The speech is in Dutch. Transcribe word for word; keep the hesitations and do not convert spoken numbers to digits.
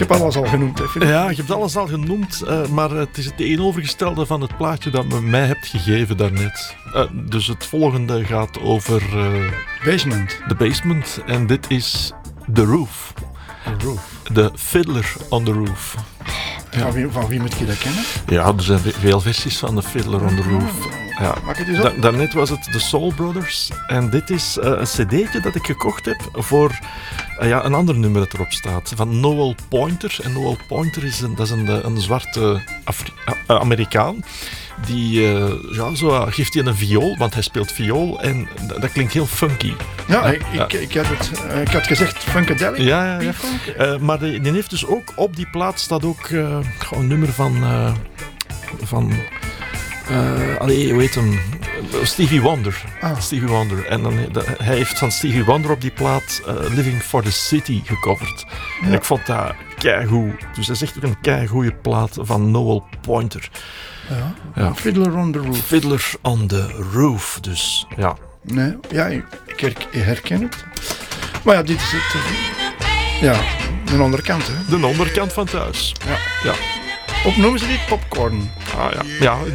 heb alles al genoemd, hè, Philip. Ja, je hebt alles al genoemd, uh, maar het is het tegenovergestelde van het plaatje dat me mij hebt gegeven daarnet. Uh, dus het volgende gaat over... Uh, Basement. The Basement. En dit is The Roof. The Roof. The Fiddler on the Roof. Ja. Van, wie, van wie moet je dat kennen? Ja, er zijn veel versies van The Fiddler on the Roof. Ja. Maak het eens op. Da- daarnet was het The Soul Brothers. En dit is uh, een cd'tje dat ik gekocht heb voor uh, ja, een ander nummer dat erop staat. Van Noel Pointer. En Noel Pointer is een, dat is een, een zwarte Afri- uh, Amerikaan. Die uh, ja, zo, uh, geeft hij een viool, want hij speelt viool. En d- dat klinkt heel funky. Ja, Ja, ik, ja. Ik, ik, had het, uh, ik had gezegd Funkadelic. Ja, ja, ja. Uh, maar die, die heeft dus ook op die plaat staat ook uh, gewoon een nummer van... Uh, van uh, allee, hoe heet hem? Stevie Wonder. Ah. Stevie Wonder. En dan, de, hij heeft van Stevie Wonder op die plaat uh, Living for the City gecoverd. Ja. En ik vond dat keigoed. Dus dat is echt een keigoeie plaat van Noel Pointer. Ja. Ja. Fiddler on the Roof. Fiddler on the Roof, dus ja. Nee, ja, ik, ik herken het. Maar ja, dit is het. Uh, ja, de andere kant, hè. De onderkant van thuis. Ja. Ja. Of noemen ze dit popcorn? Ah ja. Ja.